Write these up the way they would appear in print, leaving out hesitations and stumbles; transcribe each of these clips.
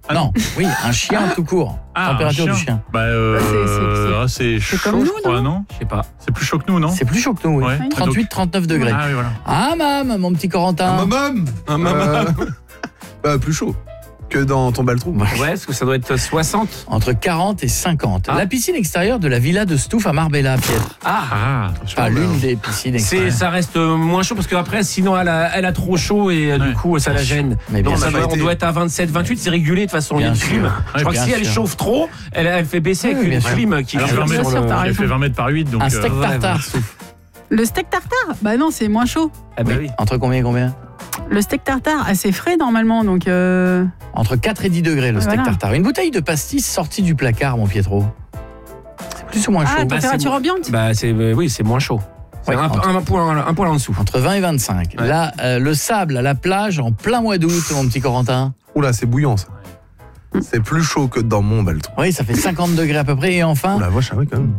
Non, oui, un chien tout court. Température du chien. C'est chaud, comme nous, je crois, non? Je sais pas. C'est plus chaud que nous, non? C'est plus chaud que nous, oui. Ouais. 38-39 degrés. Ah oui, voilà. Ah, mam, mon petit Corentin. Un mamam. Plus chaud que dans ton baltrou. Ouais, parce que ça doit être 60. Entre 40 et 50. Ah. La piscine extérieure de la villa de Stouff à Marbella, Pietre. Pas l'une des piscines extérieures. Ça reste moins chaud parce qu'après, sinon, elle a trop chaud et du coup, ça la gêne. Mais bien Donc, sûr. on doit être à 27, 28, c'est régulé de toute façon. Il y a une Bien sûr. clim. Ouais, Je crois que bien si elle sûr. chauffe trop, elle fait baisser avec Oui, bien une sûr. clim qui Alors, fait 20 bien mètres, sûr, t'as j'ai raison. fait 20 mètres par 8, donc... Un steak tartare, ouais. Stouff. Le steak tartare, bah non, c'est moins chaud. Ah bah oui. Entre combien et combien? Le steak tartare, assez frais normalement, donc... Entre 4 et 10 degrés, le steak Voilà. tartare. Une bouteille de pastis sortie du placard, mon Pietro. C'est plus ou moins chaud? Température ambiante. Bah, oui, c'est moins chaud. C'est Ouais, un poil en dessous. Entre 20 et 25. Ouais. Là, le sable à la plage en plein mois d'août, mon petit Corentin. Oula, c'est bouillant ça. C'est plus chaud que dans mon baltrou. Oui, ça fait 50 degrés à peu près. Et enfin, Oula, vache, ah oui, quand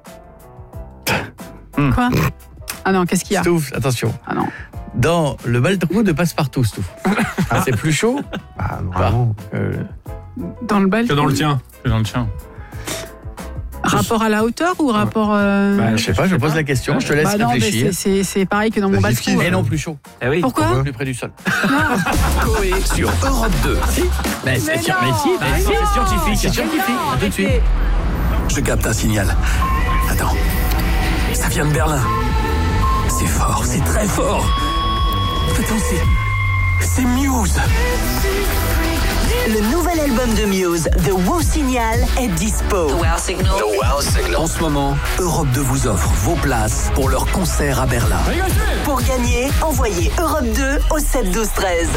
même. Quoi? Ah non, qu'est-ce qu'il y a? Stouff, attention. Ah non. Dans le baltrou de Passepartout, Stouff. C'est plus chaud Normalement. Dans le bal. Que dans le tien. C'est dans le tien. Rapport à la hauteur ou rapport... Je sais pas, je pose la question, je te laisse Bah non, mais réfléchir. c'est pareil que dans mon C'est baltrou. kiff-kiff. Mais non, plus chaud. Ah oui. Pourquoi? Plus près du sol. Coé sur Europe 2. Mais c'est non. C'est scientifique. C'est scientifique. À tout de suite. Je capte un signal. Attends. Ça vient de Berlin. C'est fort, c'est très fort. Attends, c'est Muse. Le nouvel album de Muse, The Wow Signal, est dispo. En ce moment, Europe 2 vous offre vos places pour leur concert à Berlin. Pour gagner, envoyez Europe 2 au 7 12 13.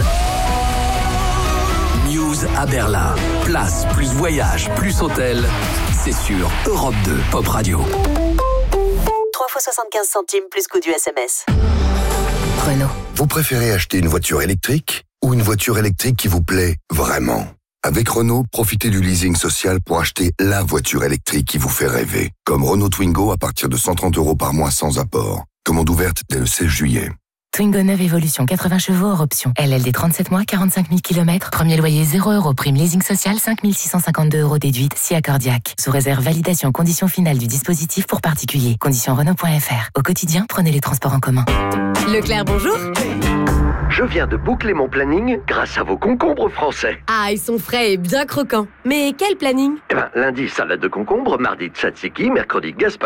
Muse à Berlin. Place plus voyage plus hôtel. C'est sur Europe 2 Pop Radio. 3 fois 75 centimes plus coût du SMS. Renault. Vous préférez acheter une voiture électrique ou une voiture électrique qui vous plaît vraiment? Avec Renault, profitez du leasing social pour acheter la voiture électrique qui vous fait rêver. Comme Renault Twingo à partir de 130 € par mois sans apport. Commande ouverte dès le 16 juillet. Twingo 9 Evolution, 80 chevaux hors option. LLD 37 mois, 45 000 km. Premier loyer 0 €. Prime leasing social, 5 652 € déduite, si accordiaque. Sous réserve validation conditions finales du dispositif pour particuliers. Conditions Renault.fr. Au quotidien, prenez les transports en commun. Leclerc, bonjour. Je viens de boucler mon planning grâce à vos concombres français. Ah, ils sont frais et bien croquants. Mais quel planning? Lundi, salade de concombre, mardi, tzatziki, mercredi, gaspacho.